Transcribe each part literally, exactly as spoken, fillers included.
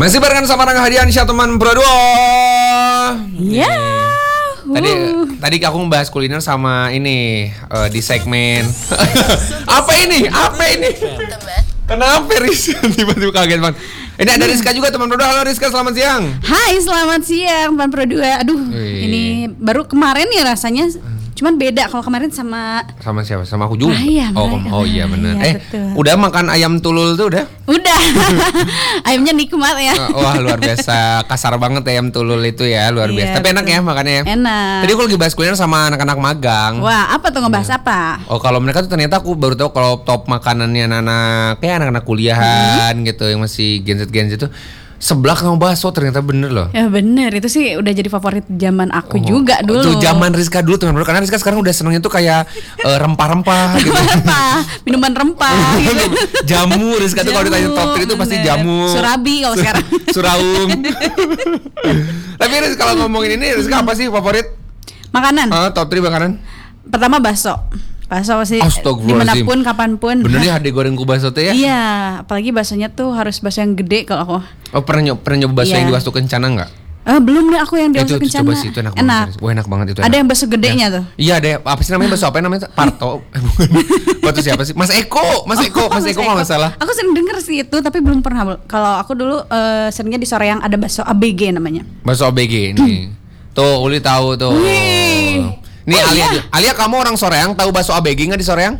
Masih barengan sama Rangga Hadiansyah teman Pro dua. Ya. Tadi tadi aku membahas kuliner sama ini uh, di segmen apa ini? Apa ini? Kenapa Riz? Tiba-tiba kaget banget. Ini ada Rizka juga teman Pro dua. Halo Rizka, selamat siang. Hai, selamat siang teman Pro dua. Aduh, Wih. ini baru kemarin ya rasanya. Cuman beda kalau kemarin sama Sama siapa? Sama aku juga. Ayam, oh, ayam. oh iya benar. Iya, eh, betul. udah makan ayam tulul tuh udah? Udah. Ayamnya nikmat ya. Wah, luar biasa. Kasar banget ayam tulul itu ya, luar biasa. Iya, Tapi enak betul. ya makannya. Enak. Tadi aku lagi bahas kuliner sama anak-anak magang. Wah, apa tuh ngebahas apa? Oh, kalau mereka tuh ternyata aku baru tahu kalau top makanannya anak-anak kayak anak-anak kuliahan Hmm. gitu yang masih Gen Z Gen Z itu seblak sama bakso, ternyata bener loh. Ya bener, itu sih udah jadi favorit zaman aku Oh, juga dulu. Tuh zaman Rizka dulu teman-teman, karena Rizka sekarang udah senengnya tuh kayak eh, rempah-rempah gitu. Rempah, minuman rempah gitu. Jamu Rizka tuh kalau ditanya top tiga itu pasti bener. jamu. Surabi kalau sekarang. Suraum. Tapi Riz, kalau ngomongin ini Rizka apa sih favorit? Makanan. Ah, top tiga makanan? Pertama bakso. Bakso sih Astagfirullahaladzim. dimanapun kapanpun. Bener ya hade goreng kubaso tuh ya? Iya, apalagi baksonya tuh harus bakso yang gede kalau aku. Oh, pernah nyoba, pernah nyoba bakso Iya. yang di Wastu Kencana enggak? Eh, belum nih aku yang di Itu, Wastu itu coba Kencana. sih, itu enak, Enak. banget. Wah, enak banget itu. Ada enak. yang bakso gedenya tuh. Iya, ada. Apa sih namanya bakso apa namanya? Parto. Eh, bukan. Bakso siapa sih? Mas Eko, Mas Eko, Mas Eko kalau nggak salah. Aku sering denger sih itu, tapi belum pernah. Kalau aku dulu eh, seringnya di Soreang ada bakso A B G namanya. Bakso O B G ini. Tuh, Uli tahu tuh. Wih. Nih Oh, Alia, iya. Alia kamu orang Soreang, tahu bakso A B G nggak di Soreang?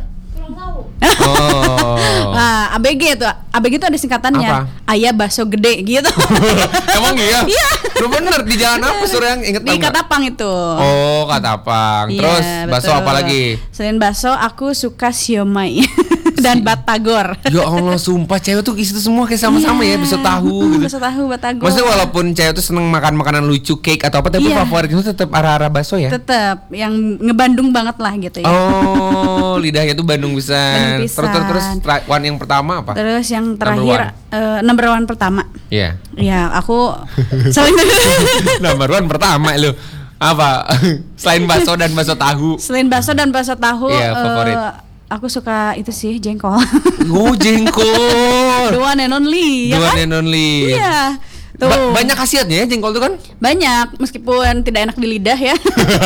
Oh. Nah, A B G itu, A B G itu ada singkatannya. Apa? Ayah bakso gede gitu. Emang iya? Iya. Lu bener di jalan apa Soreang? Ingat Di tahu nggak? Katapang itu. Oh, Katapang. Iya, Terus bakso betul. apa lagi? Selain bakso, aku suka siomay dan batagor. Ya Allah, sumpah cewek tuh isinya semua kayak sama-sama ya, Iya. bakso tahu Mm, gitu. Bakso tahu, batagor. Maksudnya walaupun cewek tuh seneng makan makanan lucu, cake atau apa, tapi Iya. favoritnya tuh tetap arah-arah bakso ya. Tetap yang ngebandung banget lah gitu ya. Oh, lidahnya tuh Bandung bisa. Bandung Terus terus terus pisan. tra- one yang pertama apa? Terus yang Number terakhir eh, number one pertama. Iya. Ya, aku selain Number one pertama lu. Apa? Selain bakso dan bakso tahu. selain bakso dan bakso tahu, Iya, favorit. eh, aku suka itu sih jengkol. Oh, jengkol. The one and only, The ya one kan? and only. Iya. Tuh. Ba- banyak khasiatnya ya jengkol tuh kan? Banyak, meskipun tidak enak di lidah ya.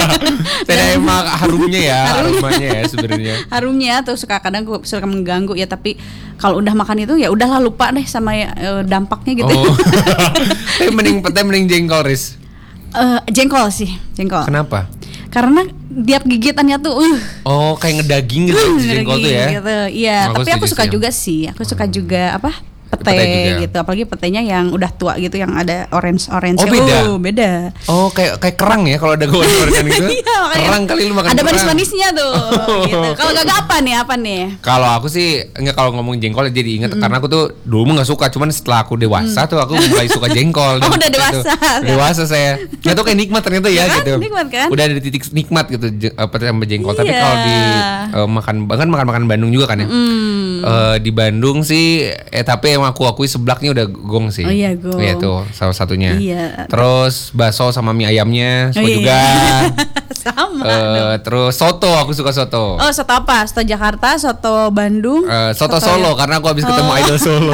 Tidak emang harumnya ya, Harumnya. aromanya ya sebenarnya. Harumnya tuh suka kadang gua- suka mengganggu ya, tapi kalau udah makan itu ya udahlah, lupa deh sama ya, eh, dampaknya gitu. Oh. Tapi mending pete mending jengkol, Riz. Eh, jengkol sih, jengkol. Kenapa? Karena tiap gigitannya tuh uh Oh, kayak ngedaging gitu si jengkol tuh ya. gitu. Iya, Aku tapi aku setuju suka sih. juga sih. Aku suka juga apa? Pete, Pete juga. gitu. Apalagi petenya yang udah tua gitu, yang ada orange orange. Oh, beda? beda. Oh, kayak kayak kerang ya kalau ada gorengan gitu. Iya, makanya Kerang kali lu makan ada kerang. manis-manisnya tuh. Oh. Gitu. Kalau gak apa nih? Apa nih? Kalau aku sih enggak, kalau ngomong jengkol jadi inget karena aku tuh dulu nggak suka, cuman setelah aku dewasa tuh aku mulai suka jengkol. Oh, Dan udah itu- dewasa. Dewasa saya. Nggak tuh kayak nikmat ternyata ya, Ya kan, gitu. nikmat kan? Udah ada di titik nikmat gitu je- apa sama jengkol. Tapi Iya. kalau di eh, makan bahkan makan makan Bandung juga kan ya. Hmm. Eh, di Bandung sih eh tapi yang aku akui seblaknya udah gong sih. Oh iya, gong. Iya tuh salah satunya. Iya. Terus bakso sama mie ayamnya suka Oh, iya. juga. Sama. Eh, terus soto, aku suka soto. Oh, soto apa? Soto Jakarta, soto Bandung. Eh, soto soto Solo yang- karena aku habis ketemu Oh. idol Solo.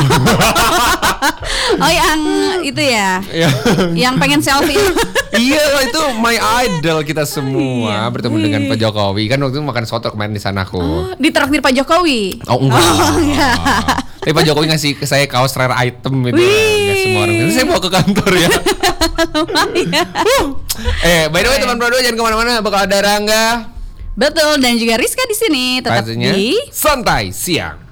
Oh, yang itu ya. Iya. Yang pengen selfie. Iya, itu my idol kita semua Iya. bertemu dengan Pak Jokowi. Kan waktu itu makan soto kemarin di sana aku. Oh, ditraktir Pak Jokowi. Oh enggak. Oh, enggak. Tapi Pak Jokowi ngasih ke saya kaos rare item itu. Wih. Enggak semua orang. Nanti saya bawa ke kantor ya. eh, by the way teman berdua jangan kemana-mana, bakal ada Rangga. Betul, dan juga Rizka di sini tetap Pastinya di santai siang.